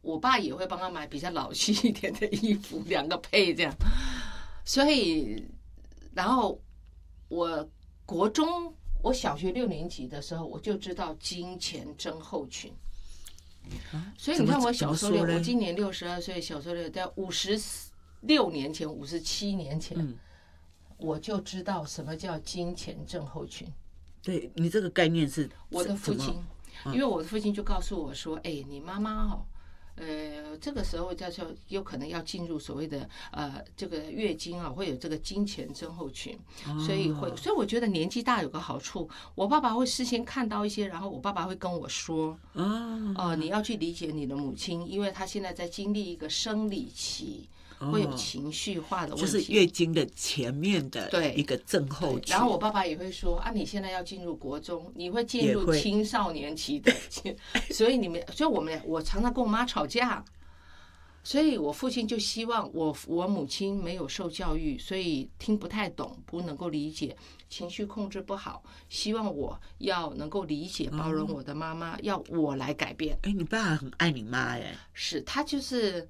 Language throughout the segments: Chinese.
我爸也会帮他买比较老气一点的衣服，两个配这样。所以，然后我国中，我小学6年级的时候，我就知道金钱症候群。所以你看，我小时候我今年62岁，小时候在56年前、57年前，我就知道什么叫金钱症候群。 对，你这个概念是我的父亲，因为我的父亲就告诉我说：“哎，你妈妈哦。”这个时候叫做有可能要进入所谓的这个月经啊，会有这个金钱症候群，所以我觉得年纪大有个好处，我爸爸会事先看到一些，然后我爸爸会跟我说，你要去理解你的母亲，因为她现在在经历一个生理期。会有情绪化的问题， 就是月经的前面的一个症候群。 然后我爸爸也会说啊，你现在要进入国中，你会进入青少年期的，所以我常常跟我妈吵架，所以我父亲就希望我母亲没有受教育，所以听不太懂，不能够理解，情绪控制不好，希望我要能够理解包容我的妈妈，要我来改变。 你爸很爱你妈耶？ 是，他就是。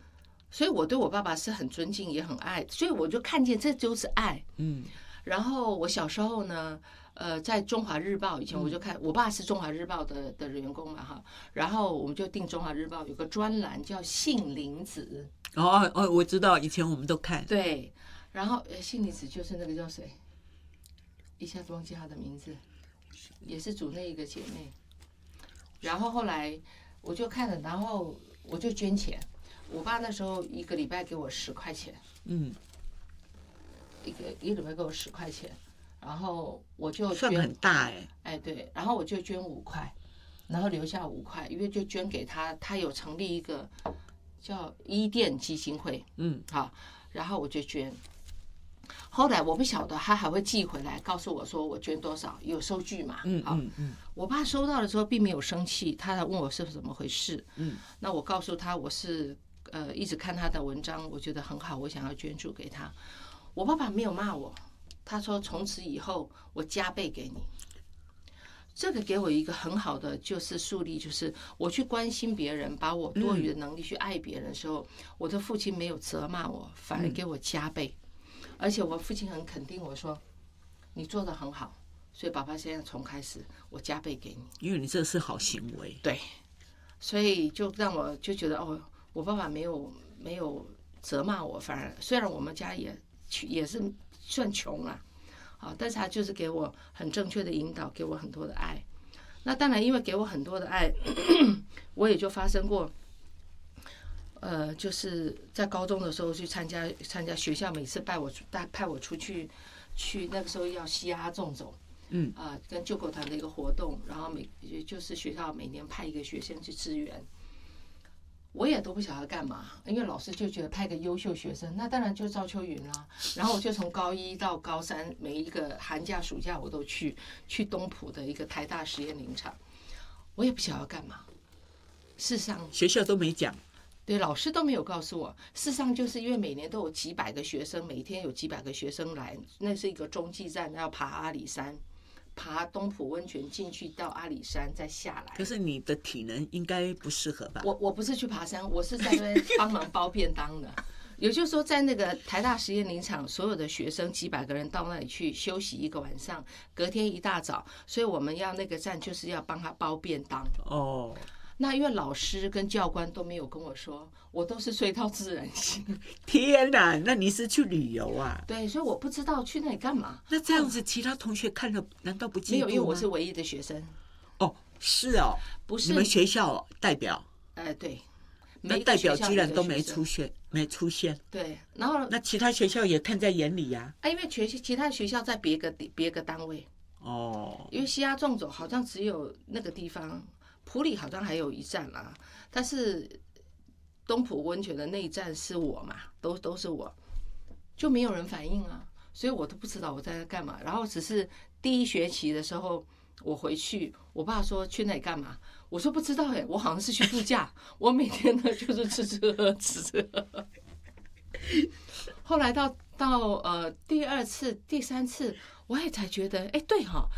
所以我对我爸爸是很尊敬也很爱，所以我就看见这就是爱。然后我小时候呢，在中华日报以前我就看，我爸是中华日报的员工嘛哈，然后我们就订中华日报有个专栏叫杏林子。 我知道，以前我们都看。 对，然后杏林子就是那个叫谁，一下子忘记她的名字，也是组内一个姐妹。然后后来我就看了，然后我就捐钱。我爸那时候1个礼拜给我10块钱，一个礼拜给我10块钱，然后我就捐， 算很大对，然后我就捐5块，然后留下5块，因为就捐给他，他有成立一个叫伊甸基金会，好，然后我就捐。后来我不晓得他还会寄回来告诉我说我捐多少，有收据嘛，我爸收到的时候并没有生气，他还问我是怎么回事，那我告诉他我是。一直看他的文章，我觉得很好，我想要捐助给他。我爸爸没有骂我，他说从此以后我加倍给你。这个给我一个很好的就是树立，就是我去关心别人，把我多余的能力去爱别人的时候，我的父亲没有责骂我，反而给我加倍。而且我父亲很肯定我说，你做得很好，所以爸爸现在从开始我加倍给你， 因为你这是好行为。 对，所以就让我就觉得我爸爸没有责骂我，反而虽然我们家也是算穷啦，但是他就是给我很正确的引导，给我很多的爱。那当然，因为给我很多的爱，我也就发生过，就是在高中的时候去参加学校，每次派我出去那个时候要嘻哈纵走，跟救国团的一个活动，然后就是学校每年派一个学生去支援。我也都不晓得干嘛，因为老师就觉得派个优秀学生，那当然就赵秋云啦。然后我就从高1到高3，每一个寒假暑假我都去东埔的一个台大实验林场，我也不晓得干嘛。事实上学校都没讲， 对，老师都没有告诉我。事实上就是因为每年都有几百个学生，每天有几百个学生来，那是一个中继站，要爬阿里山。爬东埔温泉进去到阿里山再下来， 可是你的体能应该不适合吧？ 我不是去爬山，我是在那边帮忙包便当的。也就是说，在那个台大实验林场，所有的学生几百个人到那里去休息1个晚上，隔天一大早，所以我们要那个站就是要帮他包便当。那因为老师跟教官都没有跟我说，我都是睡到自然醒。 天哪，那你是去旅游啊？ 对，所以我不知道去那里干嘛。 那这样子，其他同学看了难道不嫉妒吗？没有，因为我是唯一的学生。 是哦， 不是你们学校代表？ 对。 那代表居然都没出现。 对，然后那其他学校也看在眼里呀。 因为其他学校在别个单位。因为西亚纵走好像只有那个地方。埔里好像还有一站啦，但是东埔温泉的那一站是我嘛，都是我，就没有人反应啊，所以我都不知道我在那干嘛。然后只是第1学期的时候，我回去，我爸说去那里干嘛，我说不知道我好像是去度假，我每天呢就是吃喝。后来到第2次、第3次，我也才觉得，对哈。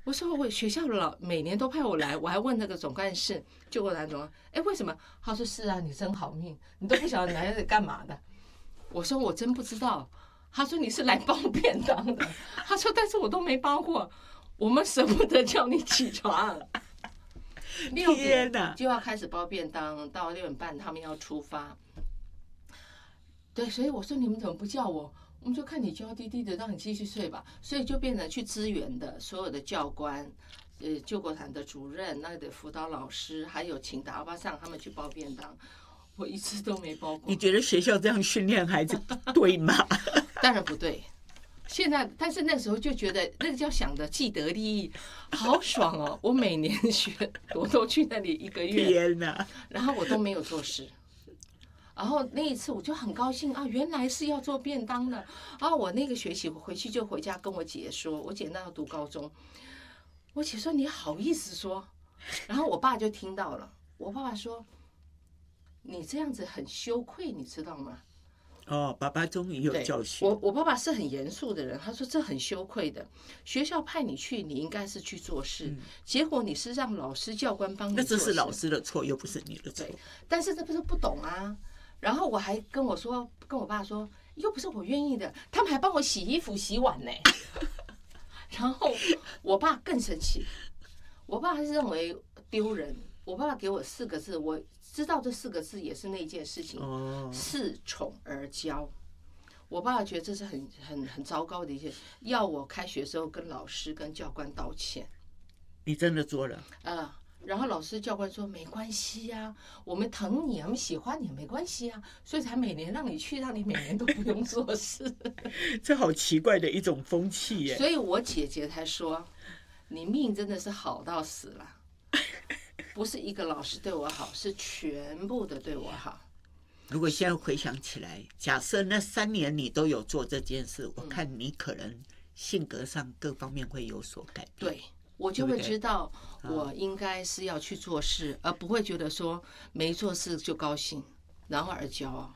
我说我学校每年都派我来，我还问那个总干事救国团总，为什么？他说是啊，你真好命，你都不晓得你来这里干嘛的。我说我真不知道。他说你是来包便当的。他说但是我都没包过，我们舍不得叫你起床。6点就要开始包便当，到6点半他们要出发。对，所以我说你们怎么不叫我？我们就看你娇滴滴的，让你继续睡吧。所以就变成去支援的所有的教官，救国团的主任、那的辅导老师，还有请达巴上他们去包便当，我一次都没包过。 你觉得学校这样训练孩子对吗？ 当然不对。现在，但是那时候就觉得那个叫想的既得利益，好爽哦！我每年我都去那里1个月， 天哪！ 然后我都没有做事。然后那一次我就很高兴啊，原来是要做便当的啊！我那个学期我回去就回家跟我姐说，我姐那要读高中，我姐说你好意思说？然后我爸就听到了，我爸爸说你这样子很羞愧，你知道吗？ 哦，爸爸终于有教训。 我爸爸是很严肃的人，他说这很羞愧的，学校派你去，你应该是去做事，结果你是让老师教官帮你做事， 那这是老师的错，又不是你的错。 但是这不是不懂啊。然后我还跟我爸说，又不是我愿意的，他们还帮我洗衣服洗碗呢。然后我爸更生气，我爸是认为丢人。我爸爸给我4个字，我知道这4个字也是那件事情，恃宠而骄。我爸爸觉得这是很糟糕的一件，要我开学的时候跟老师跟教官道歉。 你真的做了？ 然后老师教官说没关系啊，我们疼你，我们喜欢你，没关系啊，所以才每年让你去，让你每年都不用做事。 这好奇怪的一种风气耶。 所以我姐姐才说，你命真的是好到死了。不是一个老师对我好，是全部的对我好。 如果现在回想起来，假设那3年你都有做这件事，我看你可能性格上各方面会有所改变。 对，我就会知道我应该是要去做事，而不会觉得说没做事就高兴，然后而骄傲。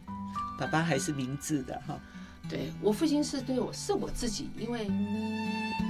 爸爸还是明智的哈。 对，我父亲是对我是我自己，因为